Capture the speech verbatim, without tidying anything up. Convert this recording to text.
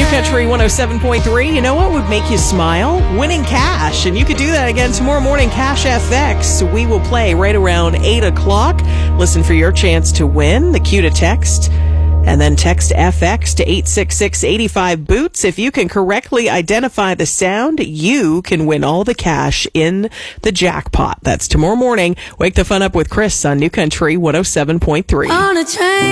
Country one oh seven point three. You know what would make you smile? Winning cash. And you could do that again tomorrow morning. Cash F X. We will play right around eight o'clock. Listen for your chance to win. The cue to text. And then text F X to eight six six, eight five, boots. If you can correctly identify the sound, you can win all the cash in the jackpot. That's tomorrow morning. Wake the fun up with Chris on New Country one oh seven point three. On a train.